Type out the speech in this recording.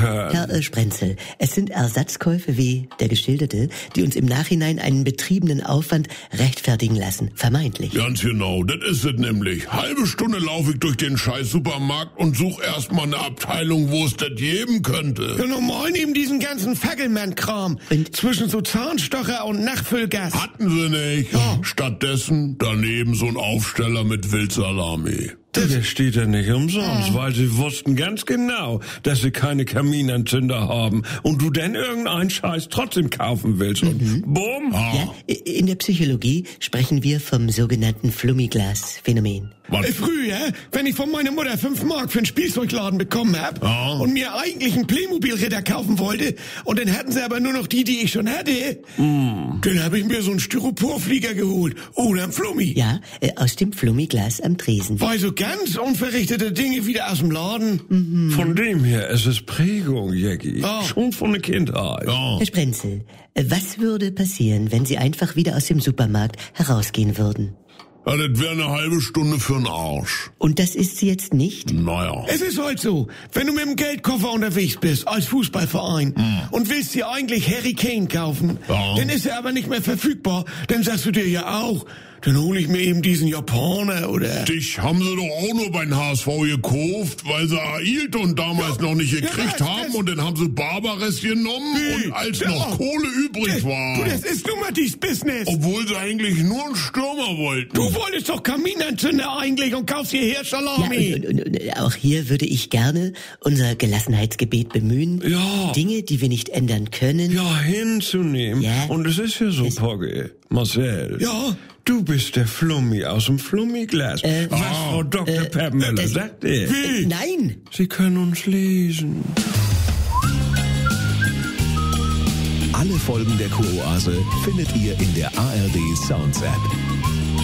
können. Herr Sprenzel, es sind Ersatzkäufe wie der geschilderte, die uns im Nachhinein einen betriebenen Aufwand rechtfertigen lassen, vermeintlich. Ganz genau, das ist es nämlich. Halbe Stunde laufe ich durch den scheiß Supermarkt und suche erstmal eine Abteilung, wo es das geben könnte. Ja, normal neben diesen ganzen Fackelmann-Kram. Zwischen so Zahnstocher und Nachfüllgas. Hatten sie nicht. Ja. Stattdessen daneben so ein Aufsteller mit Wildsalami. Der steht ja nicht umsonst, weil sie wussten ganz genau, dass sie keine Kaminanzünder haben und du denn irgendeinen Scheiß trotzdem kaufen willst und bumm. Ja, in der Psychologie sprechen wir vom sogenannten Flummiglas-Phänomen. Früher, wenn ich von meiner Mutter 5 Mark für einen Spielzeugladen bekommen hab und mir eigentlich einen Playmobil-Ritter kaufen wollte und dann hatten sie aber nur noch die ich schon hatte, dann habe ich mir so einen Styroporflieger geholt oder einen Flummi. Ja, aus dem Flummiglas am Tresen. Weil so ganz unverrichtete Dinge wieder aus dem Laden. Von dem her, es ist Prägung, Jackie. Schon von der Kindheit. Herr Sprenzel, was würde passieren, wenn Sie einfach wieder aus dem Supermarkt herausgehen würden? Ja, das wäre eine halbe Stunde für den Arsch. Und das ist sie jetzt nicht? Naja. Es ist halt so, wenn du mit dem Geldkoffer unterwegs bist, als Fußballverein, und willst dir eigentlich Harry Kane kaufen, dann ist er aber nicht mehr verfügbar, dann sagst du dir ja auch, dann hole ich mir eben diesen Japaner oder... Dich haben sie doch auch nur beim HSV gekauft, weil sie Ailton damals noch nicht gekriegt haben und dann haben sie Barbares genommen und als noch Kohle übrig war. Du, das ist nun mal dies Business. Obwohl sie eigentlich nur einen Stürmer wollten. Du wolltest doch Kaminanzünder eigentlich und kaufst hierher Salami. Ja, und auch hier würde ich gerne unser Gelassenheitsgebet bemühen. Ja. Dinge, die wir nicht ändern können. Ja, hinzunehmen. Ja. Und es ist ja so, Pogge, Marcel. Ja. Du bist der Flummi aus dem Flummiglas. Was Frau Dr. Peppmüller sagte. Wie? Nein. Sie können uns lesen. Alle Folgen der Kuroase findet ihr in der ARD Sounds App.